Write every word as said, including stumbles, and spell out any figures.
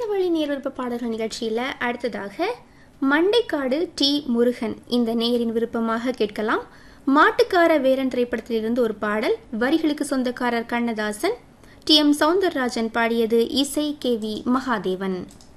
இணையவழி நேர்விருப்ப பாடல்கள் நிகழ்ச்சியில் அடுத்ததாக மண்டைக்காடு டி முருகன் இந்த நேயரின் விருப்பமாக கேட்கலாம். மாட்டுக்கார வேரன் திரைப்படத்திலிருந்து ஒரு பாடல். வரிகளுக்கு சொந்தக்காரர் கண்ணதாசன், டி எம் சௌந்தரராஜன் பாடியது, இசை கே வி மகாதேவன்.